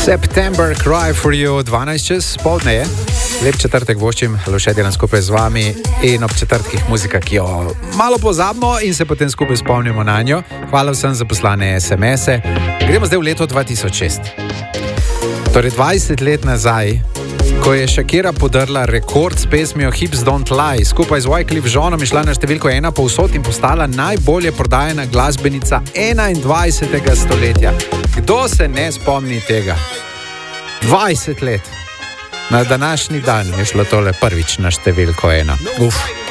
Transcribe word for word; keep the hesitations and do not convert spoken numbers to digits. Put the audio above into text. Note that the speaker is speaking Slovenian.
September Cry for You, dvanajst čez poldne je. Lep četrtek voščim, Luše delam skupaj z vami in ob četrtkih muzika, ki jo malo pozabimo in se potem skupaj spomnimo na njo. Hvala vsem za poslane es em ese. Gremo zdaj v leto dva tisoč šest. Torej dvajset let nazaj, ko je Shakira podrla rekord s pesmijo Hips Don't Lie, skupaj z Wyclef Jeanom je šla na številko ena povsod in postala najbolje prodajana glasbenica enaindvajsetega stoletja. Kdo se ne spomni tega? dvajset let. Na današnji dan je šlo tole prvič na številko ena. Uf.